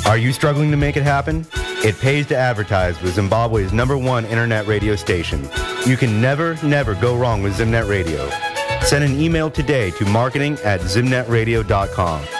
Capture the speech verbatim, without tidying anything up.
Are you struggling to make it happen? It pays to advertise with Zimbabwe's number one internet radio station. You can never, never go wrong with Zimnet Radio. Send an email today to marketing at zimnet radio dot com.